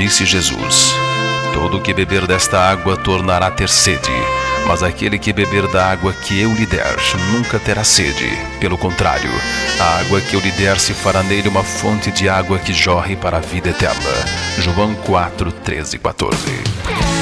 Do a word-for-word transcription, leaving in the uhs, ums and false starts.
Disse Jesus: todo que beber desta água tornará a ter sede, mas aquele que beber da água que eu lhe der nunca terá sede. Pelo contrário, a água que eu lhe der se fará nele uma fonte de água que jorre para a vida eterna. João quatro, treze e quatorze.